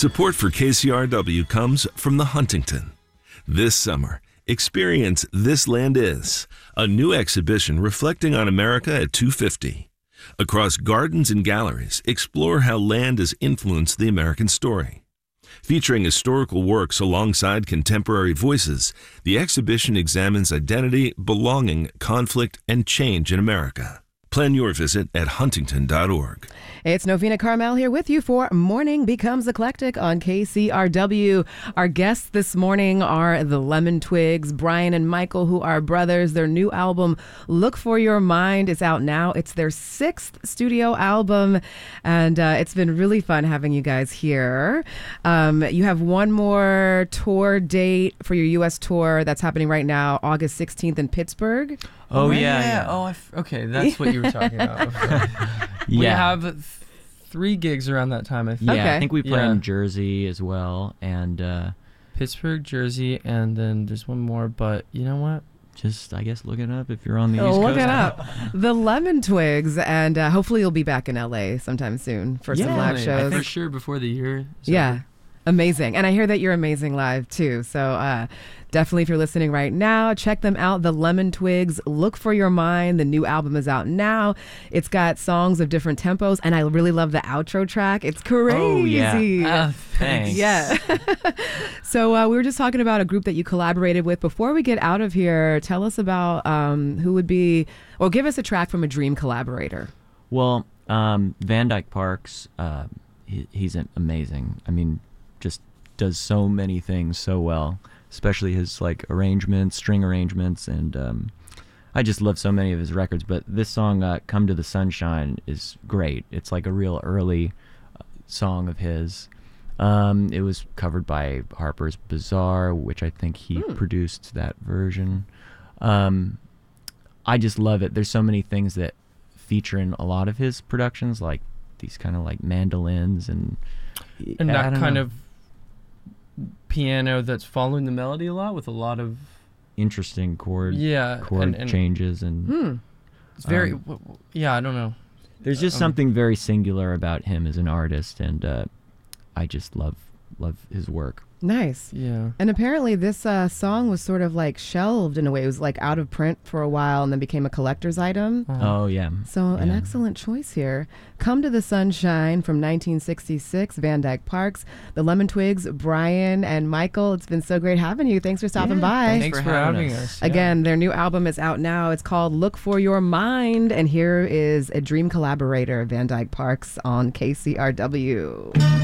Support for KCRW comes from the Huntington. This summer, experience This Land Is, a new exhibition reflecting on America at 250. Across gardens and galleries, explore how land has influenced the American story. Featuring historical works alongside contemporary voices, the exhibition examines identity, belonging, conflict, and change in America. Plan your visit at huntington.org. It's Novena Carmel here with you for Morning Becomes Eclectic on KCRW. Our guests this morning are the Lemon Twigs, Brian and Michael, who are brothers. Their new album, Look for Your Mind, is out now. It's their 6th studio album, and it's been really fun having you guys here. You have one more tour date for your U.S. tour that's happening right now, August 16th in Pittsburgh. Oh, yeah. Oh, okay. That's what you were talking about. We have 3 gigs around that time, I think. Yeah, Okay. I think we play in Jersey as well, and Pittsburgh, Jersey, and then there's one more, but you know what? just, I guess, look it up if you're on the East Coast. Look it up. The Lemon Twigs, and hopefully you'll be back in LA sometime soon for some live shows. For sure, before the year. So. Yeah. Amazing. And I hear that you're amazing live too. So definitely if you're listening right now, check them out. The Lemon Twigs, Look for Your Mind. The new album is out now. It's got songs of different tempos, and I really love the outro track. It's crazy. Oh, yeah. Thanks. Yeah. So we were just talking about a group that you collaborated with. Before we get out of here, tell us about who would be, or give us a track from a dream collaborator. Well, Van Dyke Parks, he's amazing. I mean, just does so many things so well, especially his like arrangements, string arrangements, and I just love so many of his records. But this song, Come to the Sunshine, is great. It's like a real early song of his. It was covered by Harper's Bazaar, which I think he produced that version. I just love it. There's so many things that feature in a lot of his productions, like these kind of like mandolins and that kind of piano that's following the melody a lot with a lot of interesting chord and changes and it's very I don't know. There's just something very singular about him as an artist, and I just love his work. Nice. Yeah. And apparently this song was sort of like shelved in a way. It was like out of print for a while and then became a collector's item. Oh, yeah. So an excellent choice here. Come to the Sunshine from 1966, Van Dyke Parks. The Lemon Twigs, Brian and Michael. It's been so great having you. Thanks for stopping by. Thanks for having us. Again, their new album is out now. It's called Look for Your Mind. And here is a dream collaborator, Van Dyke Parks, on KCRW.